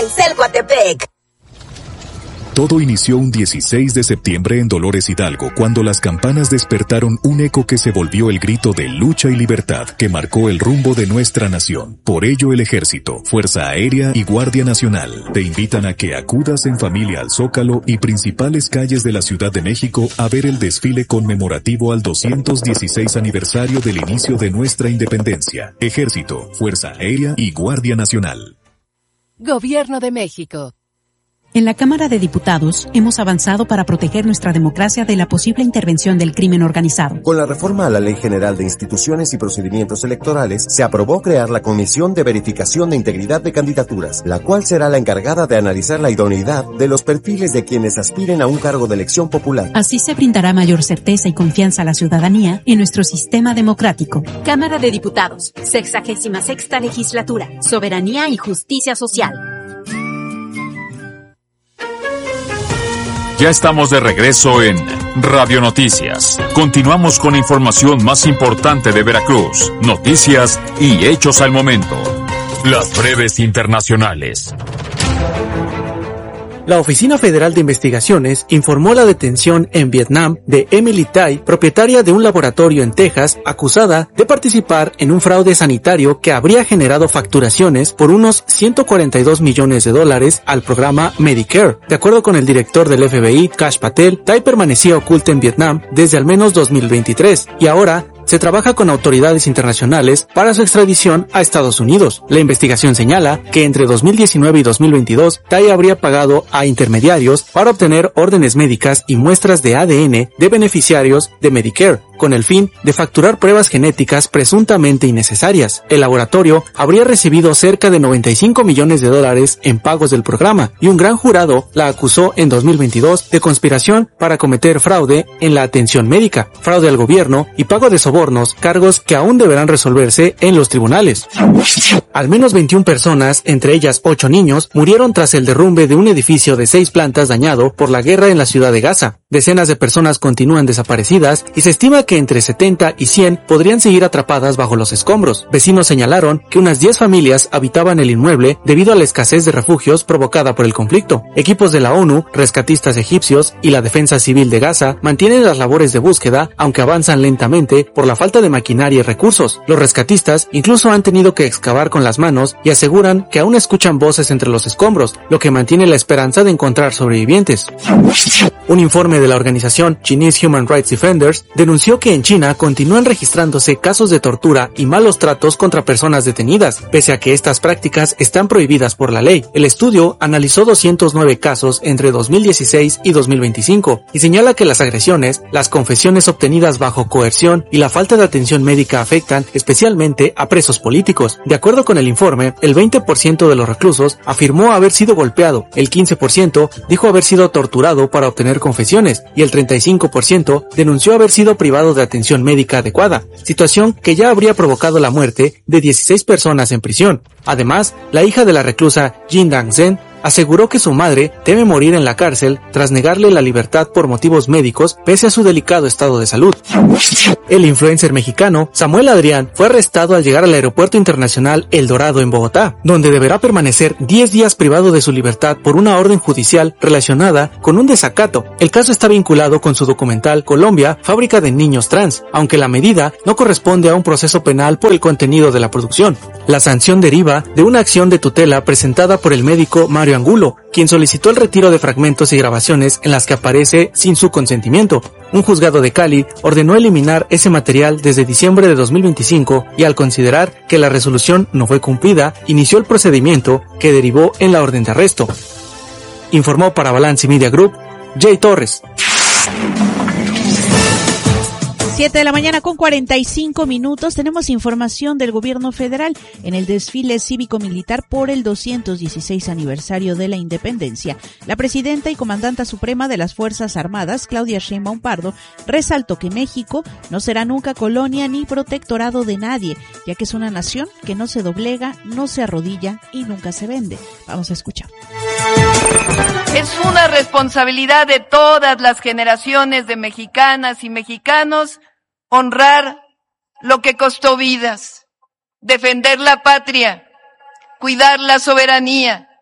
Coatepec. Todo inició un 16 de septiembre en Dolores Hidalgo, cuando las campanas despertaron un eco que se volvió el grito de lucha y libertad que marcó el rumbo de nuestra nación. Por ello, el Ejército, Fuerza Aérea y Guardia Nacional te invitan a que acudas en familia al Zócalo y principales calles de la Ciudad de México a ver el desfile conmemorativo al 216 aniversario del inicio de nuestra independencia. Ejército, Fuerza Aérea y Guardia Nacional. Gobierno de México. En la Cámara de Diputados hemos avanzado para proteger nuestra democracia de la posible intervención del crimen organizado. Con la reforma a la Ley General de Instituciones y Procedimientos Electorales, se aprobó crear la Comisión de Verificación de Integridad de Candidaturas, la cual será la encargada de analizar la idoneidad de los perfiles de quienes aspiren a un cargo de elección popular. Así se brindará mayor certeza y confianza a la ciudadanía en nuestro sistema democrático. Cámara de Diputados, 66ª Legislatura, Soberanía y Justicia Social. Ya estamos de regreso en Radio Noticias. Continuamos con la información más importante de Veracruz, noticias y hechos al momento. Las breves internacionales. La Oficina Federal de Investigaciones informó la detención en Vietnam de Emily Tai, propietaria de un laboratorio en Texas, acusada de participar en un fraude sanitario que habría generado facturaciones por unos $142 millones al programa Medicare. De acuerdo con el director del FBI, Kash Patel, Tai permanecía oculta en Vietnam desde al menos 2023 y ahora se trabaja con autoridades internacionales para su extradición a Estados Unidos. La investigación señala que entre 2019 y 2022, Tai habría pagado a intermediarios para obtener órdenes médicas y muestras de ADN de beneficiarios de Medicare, con el fin de facturar pruebas genéticas presuntamente innecesarias. El laboratorio habría recibido cerca de $95 millones en pagos del programa, y un gran jurado la acusó en 2022 de conspiración para cometer fraude en la atención médica, fraude al gobierno y pago de sobornos, cargos que aún deberán resolverse en los tribunales. Al menos 21 personas, entre ellas 8 niños, murieron tras el derrumbe de un edificio de 6 plantas dañado por la guerra en la ciudad de Gaza. Decenas de personas continúan desaparecidas y se estima que entre 70 y 100 podrían seguir atrapadas bajo los escombros. Vecinos señalaron que unas 10 familias habitaban el inmueble debido a la escasez de refugios provocada por el conflicto. Equipos de la ONU, rescatistas egipcios y la Defensa Civil de Gaza mantienen las labores de búsqueda, aunque avanzan lentamente por la falta de maquinaria y recursos. Los rescatistas incluso han tenido que excavar con las manos y aseguran que aún escuchan voces entre los escombros, lo que mantiene la esperanza de encontrar sobrevivientes. Un informe de la organización Chinese Human Rights Defenders denunció que en China continúan registrándose casos de tortura y malos tratos contra personas detenidas, pese a que estas prácticas están prohibidas por la ley. El estudio analizó 209 casos entre 2016 y 2025 y señala que las agresiones, las confesiones obtenidas bajo coerción y la falta de atención médica afectan especialmente a presos políticos. De acuerdo con el informe, el 20% de los reclusos afirmó haber sido golpeado, el 15% dijo haber sido torturado para obtener confesiones y el 35% denunció haber sido privado de atención médica adecuada, situación que ya habría provocado la muerte de 16 personas en prisión. Además, la hija de la reclusa Jin Dang-zen aseguró que su madre teme morir en la cárcel tras negarle la libertad por motivos médicos pese a su delicado estado de salud. El influencer mexicano Samuel Adrián fue arrestado al llegar al Aeropuerto Internacional El Dorado en Bogotá, donde deberá permanecer 10 días privado de su libertad por una orden judicial relacionada con un desacato. El caso está vinculado con su documental Colombia, fábrica de niños trans, aunque la medida no corresponde a un proceso penal por el contenido de la producción. La sanción deriva de una acción de tutela presentada por el médico Mario Angulo, quien solicitó el retiro de fragmentos y grabaciones en las que aparece sin su consentimiento. Un juzgado de Cali ordenó eliminar ese material desde diciembre de 2025 y al considerar que la resolución no fue cumplida, inició el procedimiento que derivó en la orden de arresto. Informó para Balance Media Group, Jay Torres. 7 de la mañana con 45 minutos. Tenemos información del gobierno federal en el desfile cívico-militar por el 216 aniversario de la independencia. La presidenta y comandanta suprema de las Fuerzas Armadas, Claudia Sheinbaum Pardo, resaltó que México no será nunca colonia ni protectorado de nadie, ya que es una nación que no se doblega, no se arrodilla y nunca se vende. Vamos a escuchar. Es una responsabilidad de todas las generaciones de mexicanas y mexicanos honrar lo que costó vidas, defender la patria, cuidar la soberanía,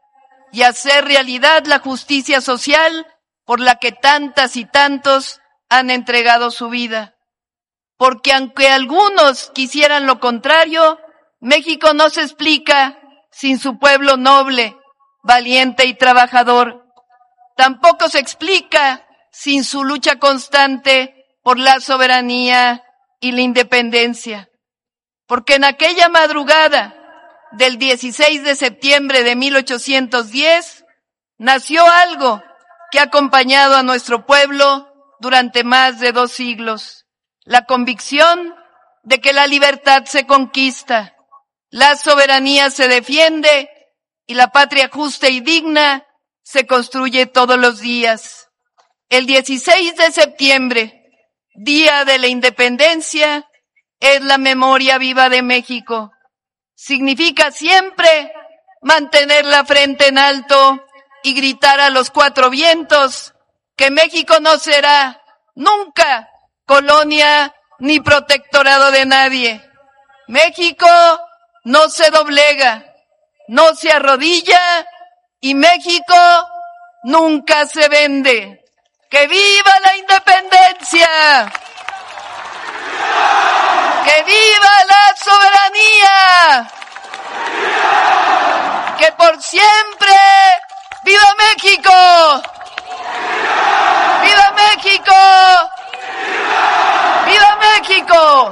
y hacer realidad la justicia social por la que tantas y tantos han entregado su vida. Porque aunque algunos quisieran lo contrario, México no se explica sin su pueblo noble, valiente y trabajador. Tampoco se explica sin su lucha constante por la soberanía y la independencia. Porque en aquella madrugada del 16 de septiembre de 1810 nació algo que ha acompañado a nuestro pueblo durante más de 2 siglos. La convicción de que la libertad se conquista, la soberanía se defiende y la patria justa y digna se construye todos los días. El 16 de septiembre, Día de la Independencia, es la memoria viva de México. Significa siempre mantener la frente en alto y gritar a los 4 vientos que México no será nunca colonia ni protectorado de nadie. México no se doblega, no se arrodilla y México nunca se vende. ¡Que viva la independencia! ¡Que viva la soberanía! ¡Que por siempre viva México! ¡Viva México! ¡Viva México!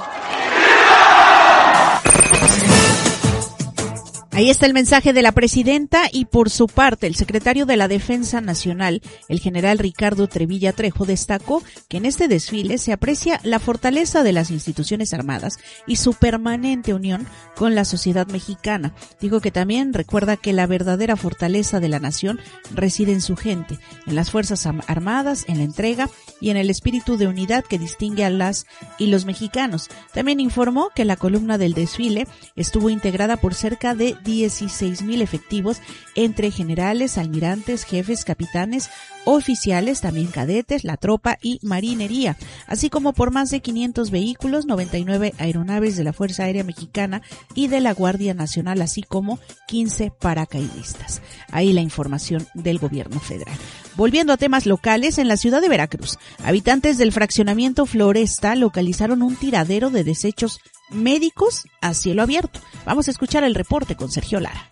Ahí está el mensaje de la presidenta y por su parte el secretario de la Defensa Nacional, el general Ricardo Trevilla Trejo, destacó que en este desfile se aprecia la fortaleza de las instituciones armadas y su permanente unión con la sociedad mexicana. Dijo que también recuerda que la verdadera fortaleza de la nación reside en su gente, en las Fuerzas Armadas, en la entrega y en el espíritu de unidad que distingue a las y los mexicanos. También informó que la columna del desfile estuvo integrada por cerca de 16,000 efectivos entre generales, almirantes, jefes, capitanes, oficiales, también cadetes, la tropa y marinería, así como por más de 500 vehículos, 99 aeronaves de la Fuerza Aérea Mexicana y de la Guardia Nacional, así como 15 paracaidistas. Ahí la información del gobierno federal. Volviendo a temas locales, en la ciudad de Veracruz, habitantes del fraccionamiento Floresta localizaron un tiradero de desechos médicos a cielo abierto. Vamos a escuchar el reporte con Sergio Lara.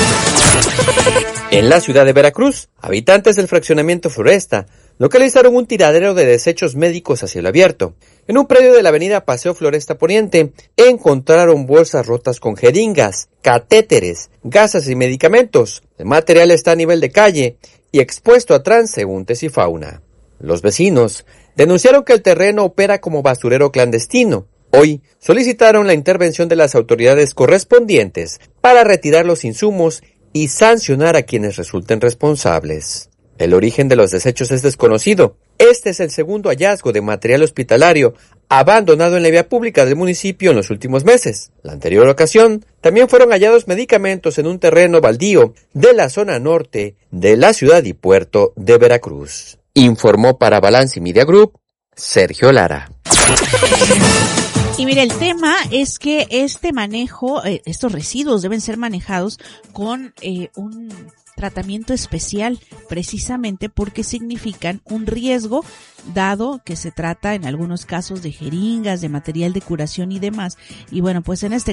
En la ciudad de Veracruz, habitantes del fraccionamiento Floresta localizaron un tiradero de desechos médicos a cielo abierto. En un predio de la avenida Paseo Floresta Poniente, encontraron bolsas rotas con jeringas, catéteres, gasas y medicamentos. El material está a nivel de calle y expuesto a transeúntes y fauna. Los vecinos denunciaron que el terreno opera como basurero clandestino. Hoy solicitaron la intervención de las autoridades correspondientes para retirar los insumos y sancionar a quienes resulten responsables. El origen de los desechos es desconocido. Este es el segundo hallazgo de material hospitalario abandonado en la vía pública del municipio en los últimos meses. La anterior ocasión también fueron hallados medicamentos en un terreno baldío de la zona norte de la ciudad y puerto de Veracruz. Informó para Balance Media Group, Sergio Lara. Y mire, el tema es que este manejo, estos residuos deben ser manejados con un tratamiento especial, precisamente porque significan un riesgo, dado que se trata en algunos casos de jeringas, de material de curación y demás. Y bueno, pues en este